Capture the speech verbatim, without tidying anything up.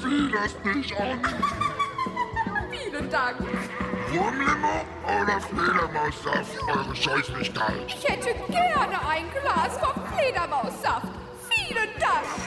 widerst mich an. Vielen Dank. Wurmlimo oder Fledermaussaft, eure Scheußlichkeit? Ich hätte gerne ein Glas vom Fledermaussaft. Vielen Dank.